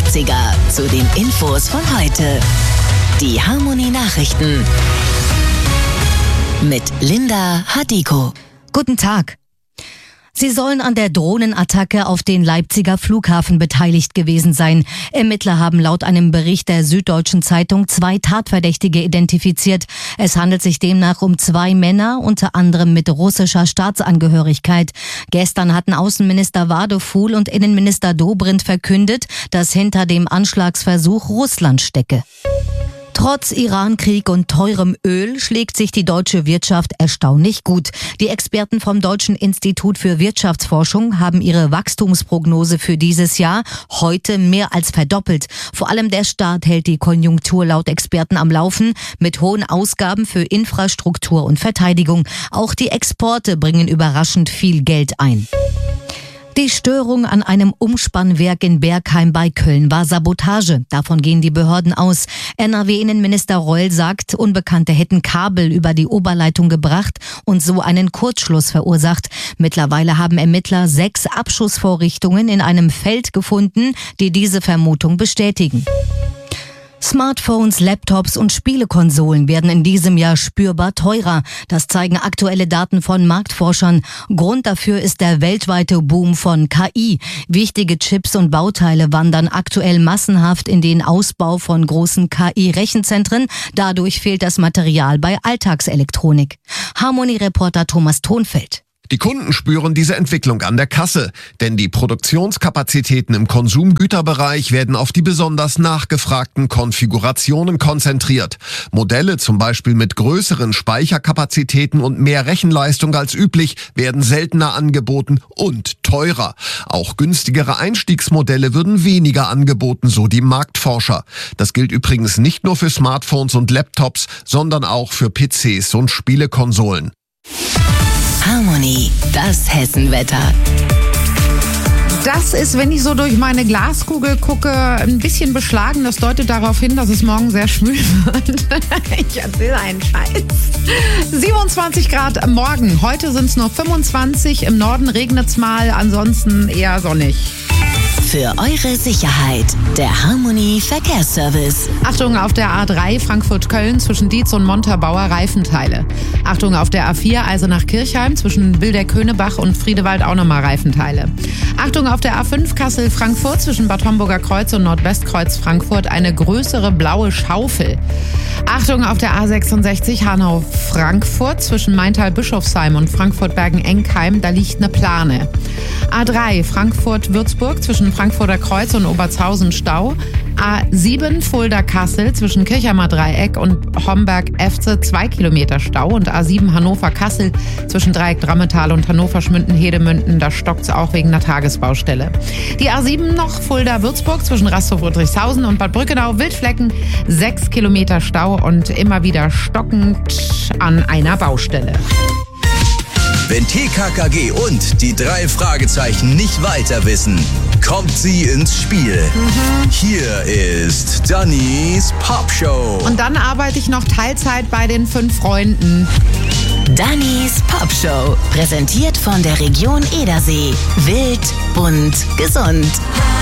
Leipziger zu den Infos von heute. Die Harmony Nachrichten mit Linda Hadiko. Guten Tag. Sie sollen an der Drohnenattacke auf den Leipziger Flughafen beteiligt gewesen sein. Ermittler haben laut einem Bericht der Süddeutschen Zeitung 2 Tatverdächtige identifiziert. Es handelt sich demnach um 2 Männer, unter anderem mit russischer Staatsangehörigkeit. Gestern hatten Außenminister Wadefuhl und Innenminister Dobrindt verkündet, dass hinter dem Anschlagsversuch Russland stecke. Trotz Iran-Krieg und teurem Öl schlägt sich die deutsche Wirtschaft erstaunlich gut. Die Experten vom Deutschen Institut für Wirtschaftsforschung haben ihre Wachstumsprognose für dieses Jahr heute mehr als verdoppelt. Vor allem der Staat hält die Konjunktur laut Experten am Laufen mit hohen Ausgaben für Infrastruktur und Verteidigung. Auch die Exporte bringen überraschend viel Geld ein. Die Störung an einem Umspannwerk in Bergheim bei Köln war Sabotage. Davon gehen die Behörden aus. NRW-Innenminister Reul sagt, Unbekannte hätten Kabel über die Oberleitung gebracht und so einen Kurzschluss verursacht. Mittlerweile haben Ermittler 6 Abschussvorrichtungen in einem Feld gefunden, die diese Vermutung bestätigen. Smartphones, Laptops und Spielekonsolen werden in diesem Jahr spürbar teurer. Das zeigen aktuelle Daten von Marktforschern. Grund dafür ist der weltweite Boom von KI. Wichtige Chips und Bauteile wandern aktuell massenhaft in den Ausbau von großen KI-Rechenzentren. Dadurch fehlt das Material bei Alltagselektronik. Harmony-Reporter Thomas Thonfeld. Die Kunden spüren diese Entwicklung an der Kasse, denn die Produktionskapazitäten im Konsumgüterbereich werden auf die besonders nachgefragten Konfigurationen konzentriert. Modelle zum Beispiel mit größeren Speicherkapazitäten und mehr Rechenleistung als üblich werden seltener angeboten und teurer. Auch günstigere Einstiegsmodelle würden weniger angeboten, so die Marktforscher. Das gilt übrigens nicht nur für Smartphones und Laptops, sondern auch für PCs und Spielekonsolen. Harmony, das Hessenwetter. Das ist, wenn ich so durch meine Glaskugel gucke, ein bisschen beschlagen. Das deutet darauf hin, dass es morgen sehr schwül wird. Ich erzähle einen Scheiß. 27 Grad morgen. Heute sind es nur 25. Im Norden regnet es mal, ansonsten eher sonnig. Für eure Sicherheit, der Harmony Verkehrsservice. Achtung auf der A3 Frankfurt-Köln zwischen Dietz und Montabaur Reifenteile. Achtung auf der A4 Eisenach-Kirchheim zwischen Bilder-Könebach und Friedewald auch nochmal Reifenteile. Achtung auf der A5 Kassel-Frankfurt zwischen Bad Homburger Kreuz und Nordwestkreuz Frankfurt eine größere blaue Schaufel. Achtung auf der A66 Hanau-Frankfurt zwischen Maintal-Bischofsheim und Frankfurt-Bergen-Enkheim, da liegt eine Plane. A3 Frankfurt-Würzburg zwischen Frankfurter Kreuz und Obertshausen Stau. A7 Fulda-Kassel zwischen Kirchheimer Dreieck und Homberg-Efze 2 Kilometer Stau. Und A7 Hannover-Kassel zwischen Dreieck-Drammetal und Hannover-Schmünden-Hedemünden, da stockt's auch wegen einer Tagesbaustelle. Die A7 noch Fulda-Würzburg zwischen Rastow-Friedrichshausen und Bad Brückenau-Wildflecken 6 Kilometer Stau und immer wieder stockend an einer Baustelle. Wenn TKKG und die 3 Fragezeichen nicht weiter wissen, kommt sie ins Spiel. Hier ist Dannys Popshow. Und dann arbeite ich noch Teilzeit bei den 5 Freunden. Dannys Popshow, präsentiert von der Region Edersee. Wild, bunt, gesund.